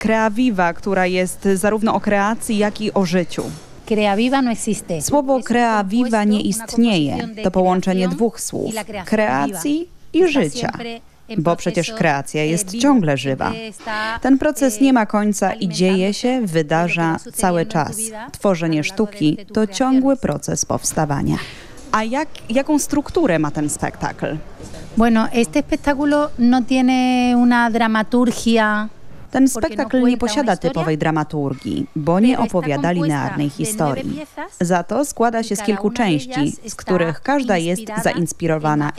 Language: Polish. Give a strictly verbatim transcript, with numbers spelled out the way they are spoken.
Crea Viva, która jest zarówno o kreacji, jak i o życiu. Crea Viva no existe. Słowo Crea Viva nie istnieje. To połączenie dwóch słów, kreacji i życia. Bo przecież kreacja jest ciągle żywa. Ten proces nie ma końca i dzieje się, wydarza cały czas. Tworzenie sztuki to ciągły proces powstawania. A jak, jaką strukturę ma ten spektakl? Bueno, este espectáculo no tiene una dramaturgia. Ten spektakl nie posiada typowej dramaturgii, bo nie opowiada linearnej historii. Za to składa się z kilku części, z których każda jest zainspirowana